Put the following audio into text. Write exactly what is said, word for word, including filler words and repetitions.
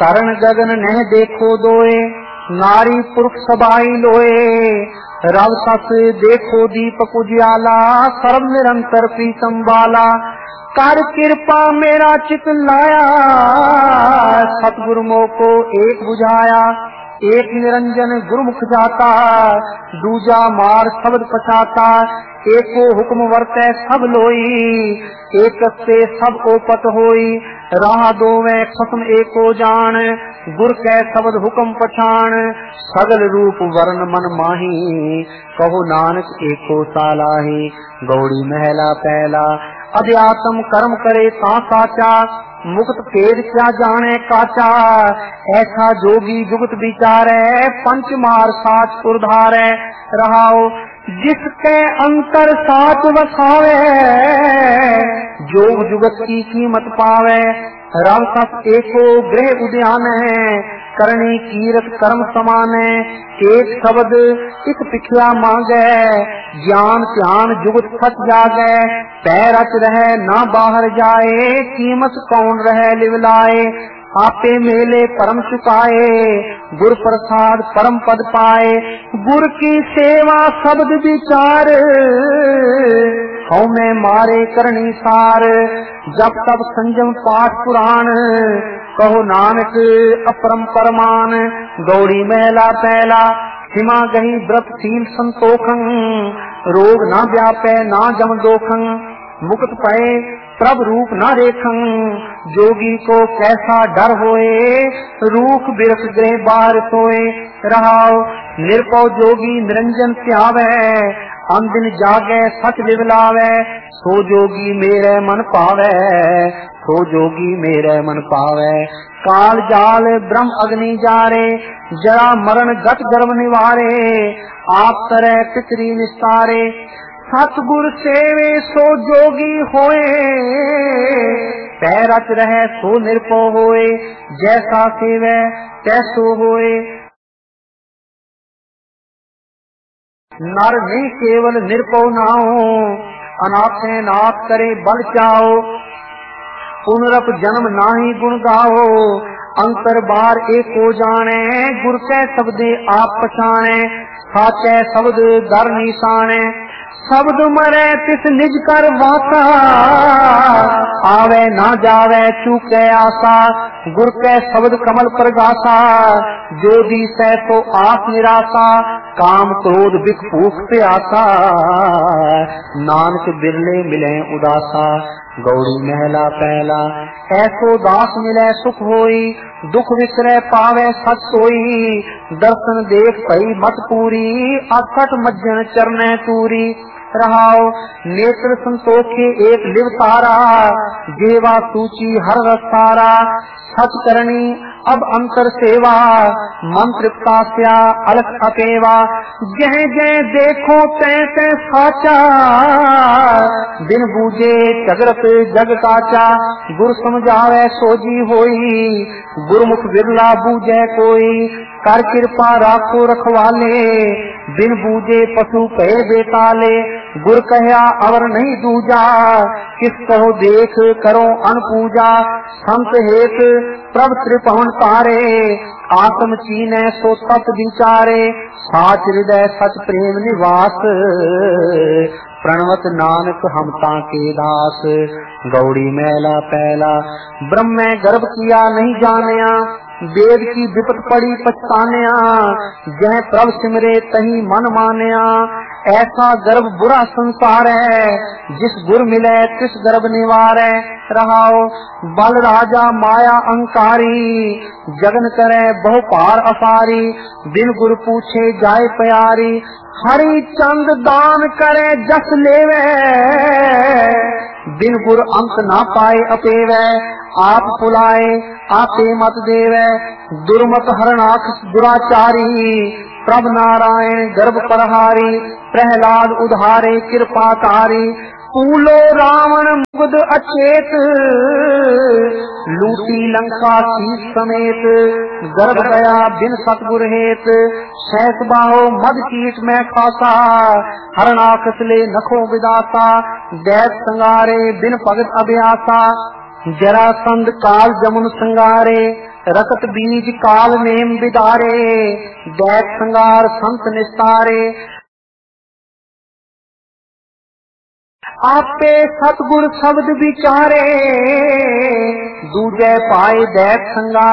करण गगन नह देखो दोए, नारी पुरुष सबाई लोए। रव सस देखो दीपक उजियाला, सर्व निरंतर प्रीतम वाला। कर कृपा मेरा चित लाया, सतगुरु मोह को एक बुझाया। एक निरंजन गुरुमुख जाता, दूजा मार शब्द पछाता। एको हुक्म वर्तै सब लोई, एक से सब ओपत होई। राह दोवें खसम एको जान, गुर कै शब्द हुक्म पछान। सगल रूप वर्ण मन माही, कहो नानक एको सालाही। गौड़ी महला पहला, अध्यात्म कर्म करे ता साचा। मुक्त भेद क्या जाने काचा, ऐसा जोगी जुगत विचारै। पंच मार साच उर्धारै, रहाओ जिसके अंतर साच वसावे। जोग जुगत की कीमत पावे, राम सस एको गृह उद्यान है। करनी कीरत कर्म समान है, एक शब्द एक पिछला मांगे। ज्ञान ध्यान जुगत सच जागे, पैर रच रहे ना बाहर जाए। कीमत कौन रहे लिवलाए, आपे मेले परम चुकाए। गुर प्रसाद परम पद पाए, गुर की सेवा शब्द विचार। हऊ में मारे करनी सार, जब तब संजम पाठ पुराण। कहो नानक अपरंपर मान, गौड़ी महला पहला। हिमा गही व्रत शील संतोखं, रोग ना व्यापे ना जम दोखं। मुक्त पाए प्रभ रूप न देखं, जोगी को कैसा डर होए। रूख बिरख गृह बाहर सोए, रहाओ निरपौ जोगी निरंजन त्यावे। अंदिन जागे सच लिवलावे, सो जोगी मेरे मन पावे। सो जोगी मेरे मन पावे। काल जाल ब्रह्म अग्नि जारे, जरा मरण गत गर्भ निवारे। आप तरह पितरी निस्तारे, सतगुर सेवे सो जोगी होए। पैर रच रहे सो निरपो होए, जैसा सेवे तैसो होए। नर नहीं केवल निरपो नाओ, अनाथे नाथ करे बल चाओ। पुनरप जन्म नाही गुण गाओ, अंतर बार एको जाने। गुर कै शब्दे आप पछाने, साचे शब्द दर निशाने। शब्द मरे तिस निज कर वासा, आवे ना जावे चूके आसा। गुर कै शब्द कमल प्रगासा, जो दिसै तो आप निराशा। काम क्रोध बिख भूख प्यासा, नानक बिरले मिले उदासा। गौड़ी महला पहला, ऐसो दास मिले सुख होई। दुख विसरे पावे सच सोई। दर्शन देख भई मत पूरी, अठसठ मज्जन चरने तूरी। रहाओ नेत्र संतोखे एक लिव तारा, जेवा सूची हर रसारा। सच करनी अब अंतर सेवा, मंत्र पास्या अलख अपेवा। जह जह देखो तै तै साचा, बिन बूझे जगत जग काचा। गुर समझावे सोजी होई, गुरमुख बिरला बूझे कोई। कर कृपा राखो रखवाले, बिन बूझे पशु कहे बेताले। गुर कहया अवर नहीं दूजा, किस कहो देख करो अनपूजा। संत हेत प्रभ त्रिभुवन तारे, आत्म चीने सो तत् विचारे। साच हृदय सच प्रेम निवास, प्रणवत नानक हम ताके दास। गौड़ी महला पहला, ब्रह्म गर्भ किया नहीं जानिया। वेद की विपत पड़ी पछतानिया, जह प्रभ सिमरे तही मन मानिया। ऐसा गर्भ बुरा संसार है, जिस गुर मिले तिस गर्भ निवारै। रहाओ बल राजा माया अंकारी, जगन करे बहु पार अपारी। बिन गुर पूछे जाए प्यारी, हरि चंद दान करे जस लेवे। बिन गुर अंत ना पाए अपेवे, आप पुलाए आपे मत देवे। दुर्मत हरनाथ दुराचारी, प्रभ नारायण गर्भ परहारी। प्रहलाद उधारे कृपा तारी, पूलो रावण मुग्ध अचेत। लूटी लंका सीत समेत, गर्भ गया बिन सतगुर हेत। सहस बाहो मद कीट में खासा, हरनाकस ले नखो विदासा। दैत संगारे बिन भगत अभ्यासा, जरासंध काल जमुन संगारे। रकत बीज काल नेम विदारे, दैत संगार संत निस्तारे। आपे सतगुर शब्द विचारे, दूजे पाए दैत संगारे।